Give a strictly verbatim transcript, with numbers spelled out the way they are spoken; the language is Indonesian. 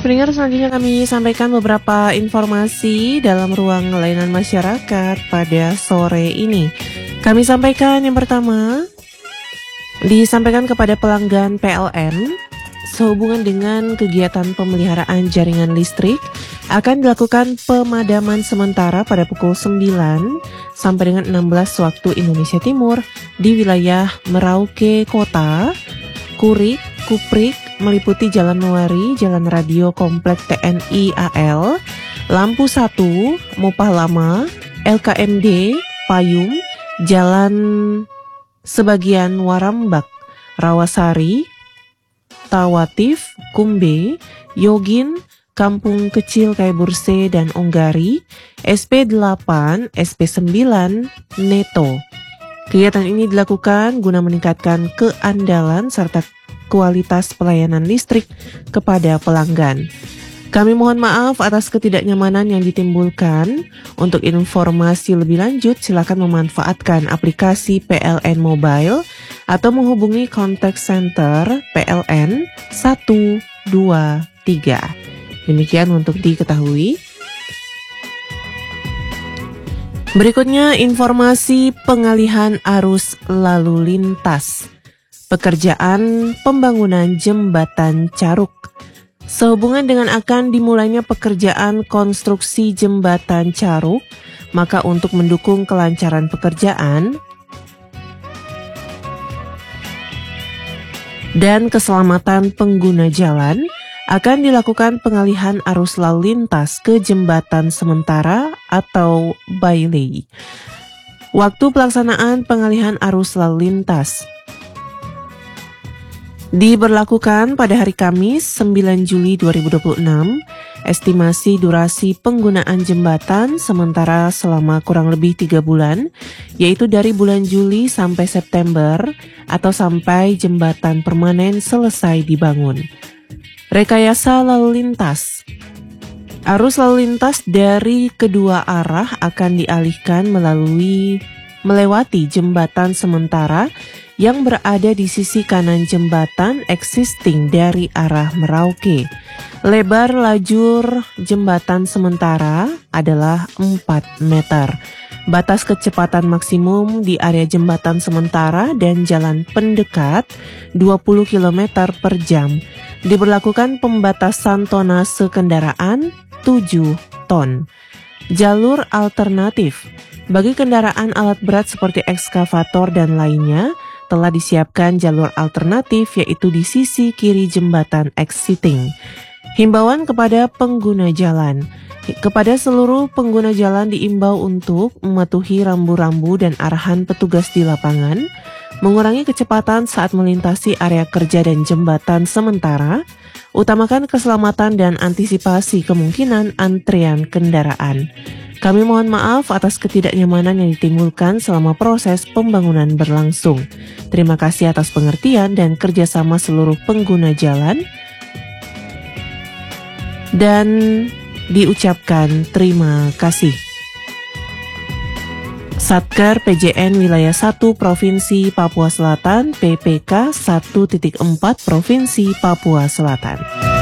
Pendengar, selanjutnya kami sampaikan beberapa informasi dalam ruang layanan masyarakat pada sore ini. Kami sampaikan yang pertama, disampaikan kepada pelanggan P L N, sehubungan dengan kegiatan pemeliharaan jaringan listrik, akan dilakukan pemadaman sementara pada pukul sembilan sampai dengan enam belas waktu Indonesia Timur di wilayah Merauke Kota, Kurik, Kuprik, meliputi Jalan Nuari, Jalan Radio Komplek T N I A L, Lampu satu, Mopah Lama, L K M D, Payung, Jalan Sebagian Warambak, Rawasari, Tawatif, Kumbe, Yogin, Kampung Kecil Kaiburse dan Onggari, S P delapan, S P sembilan, Neto. Kegiatan ini dilakukan guna meningkatkan keandalan serta kualitas pelayanan listrik kepada pelanggan. Kami mohon maaf atas ketidaknyamanan yang ditimbulkan. Untuk informasi lebih lanjut, silakan memanfaatkan aplikasi P L N Mobile atau menghubungi Contact Center P L N satu dua tiga. Demikian untuk diketahui. Berikutnya informasi pengalihan arus lalu lintas. Pekerjaan pembangunan jembatan Caruk. Sehubungan dengan akan dimulainya pekerjaan konstruksi jembatan Caruk, maka untuk mendukung kelancaran pekerjaan dan keselamatan pengguna jalan, akan dilakukan pengalihan arus lalu lintas ke jembatan sementara atau bailey. Waktu pelaksanaan pengalihan arus lalu lintas diberlakukan pada hari Kamis sembilan Juli dua ribu dua puluh enam. Estimasi durasi penggunaan jembatan sementara selama kurang lebih tiga bulan, yaitu dari bulan Juli sampai September atau sampai jembatan permanen selesai dibangun. Rekayasa lalu lintas. Arus lalu lintas dari kedua arah akan dialihkan melalui melewati jembatan sementara yang berada di sisi kanan jembatan existing dari arah Merauke. Lebar lajur jembatan sementara adalah empat meter. Batas kecepatan maksimum di area jembatan sementara dan jalan pendekat dua puluh kilometer per jam. Diberlakukan pembatasan tonase kendaraan tujuh ton. Jalur alternatif. Bagi kendaraan alat berat seperti ekskavator dan lainnya, telah disiapkan jalur alternatif yaitu di sisi kiri jembatan exiting. Himbauan kepada pengguna jalan. Kepada seluruh pengguna jalan diimbau untuk mematuhi rambu-rambu dan arahan petugas di lapangan, mengurangi kecepatan saat melintasi area kerja dan jembatan sementara, utamakan keselamatan dan antisipasi kemungkinan antrian kendaraan. Kami mohon maaf atas ketidaknyamanan yang ditimbulkan selama proses pembangunan berlangsung. Terima kasih atas pengertian dan kerjasama seluruh pengguna jalan. Dan diucapkan terima kasih. Satker P J N Wilayah satu Provinsi Papua Selatan P P K satu titik empat Provinsi Papua Selatan.